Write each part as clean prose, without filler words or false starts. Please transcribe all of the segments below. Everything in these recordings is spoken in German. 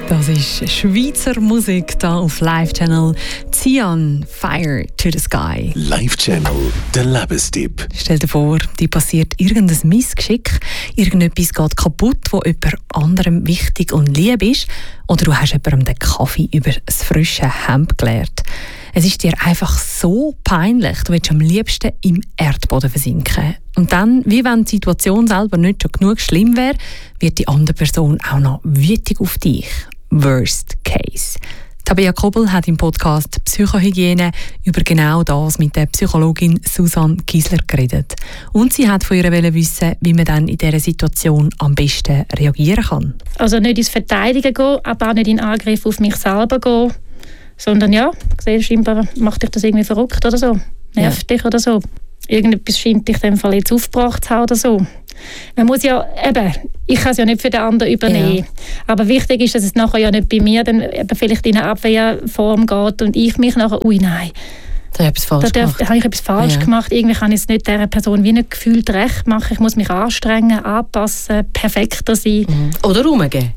Das ist Schweizer Musik hier auf Live-Channel. Zian, Fire to the Sky. Live-Channel, der Lebenstipp. Stell dir vor, dir passiert irgendein Missgeschick, irgendetwas geht kaputt, wo jemand anderem wichtig und lieb ist, oder du hast jemandem den Kaffee über das frische Hemd geleert. Es ist dir einfach so peinlich, du willst am liebsten im Erdboden versinken. Und dann, wie wenn die Situation selber nicht schon genug schlimm wäre, wird die andere Person auch noch wütig auf dich. Worst Case. Tabea Kobel hat im Podcast Psychohygiene über genau das mit der Psychologin Susanne Giesler geredet. Und sie hat von ihr wissen, wie man dann in dieser Situation am besten reagieren kann. Also nicht ins Verteidigen gehen, aber auch nicht in Angriff auf mich selber gehen, sondern ja, scheinbar macht dich das irgendwie verrückt oder so, nervt dich oder so. Irgendetwas scheint dich in dem Fall jetzt aufgebracht zu haben oder so. Man muss ja, ich kann es ja nicht für den anderen übernehmen. Ja. Aber wichtig ist, dass es nachher ja nicht bei mir dann vielleicht in eine Abwehrform geht und ich mich nachher, nein. Da habe ich etwas falsch gemacht. Irgendwie kann ich es nicht dieser Person wie nicht gefühlt recht machen. Ich muss mich anstrengen, anpassen, perfekter sein. Mhm. Oder umgehen.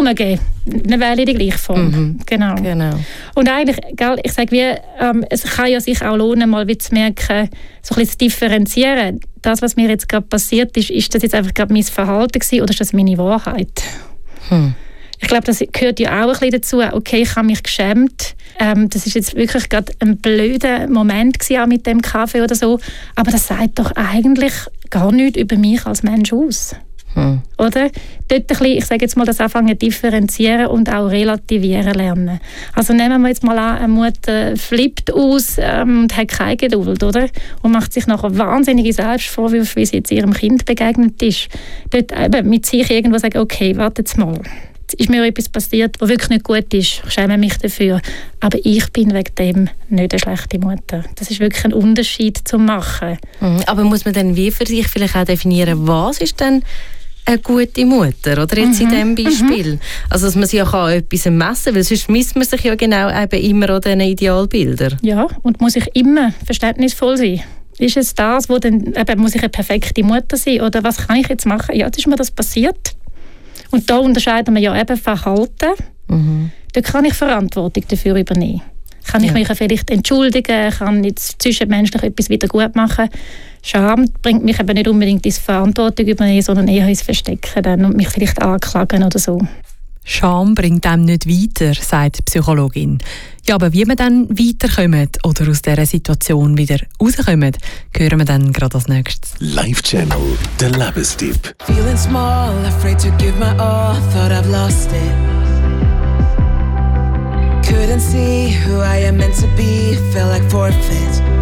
Dann wähle ich die gleiche Form. Mhm. Genau. Und eigentlich, ich sage, es kann ja sich auch lohnen, mal zu merken, so ein bisschen zu differenzieren. Das, was mir jetzt gerade passiert ist das jetzt einfach gerade mein Verhalten gewesen, oder ist das meine Wahrheit? Ich glaube, das gehört ja auch ein bisschen dazu. Okay, ich habe mich geschämt. Das ist jetzt wirklich gerade ein blöder Moment gewesen, auch mit dem Kaffee oder so. Aber das sagt doch eigentlich gar nichts über mich als Mensch aus. Oder? Dort ein bisschen, ich sage jetzt mal, das anfangen differenzieren und auch relativieren lernen. Also nehmen wir jetzt mal an, eine Mutter flippt aus und hat keine Geduld, oder? Und macht sich nachher wahnsinnige Selbstvorwürfe, wie sie jetzt ihrem Kind begegnet ist. Dort eben mit sich irgendwo sagen, okay, warte jetzt mal. Ist mir etwas passiert, was wirklich nicht gut ist. Ich schäme mich dafür. Aber ich bin wegen dem nicht eine schlechte Mutter. Das ist wirklich ein Unterschied zu machen. Aber muss man dann wie für sich vielleicht auch definieren, was ist denn eine gute Mutter? Oder jetzt in diesem Beispiel? Also, dass man sich ja etwas messen kann, weil sonst misst man sich ja genau eben immer an diesen Idealbildern. Ja, und muss ich immer verständnisvoll sein. Ist es das, wo dann, muss ich eine perfekte Mutter sein? Oder was kann ich jetzt machen? Ja, jetzt ist mir das passiert. Und da unterscheiden wir ja eben Verhalten. Da kann ich Verantwortung dafür übernehmen. Kann ich mich vielleicht entschuldigen, kann jetzt zwischenmenschlich etwas wieder gut machen. Scham bringt mich eben nicht unbedingt ins Verantwortung übernehmen, sondern eher ins Verstecken dann und mich vielleicht anklagen oder so. Scham bringt einem nicht weiter, sagt die Psychologin. Ja, aber wie man dann weiterkommt oder aus dieser Situation wieder rauskommt, hören wir dann gerade als nächstes. Live-Channel, der Lebenstipp. Feeling small, afraid to give my all, thought I've lost it. Couldn't see who I am meant to be, felt like forfeit.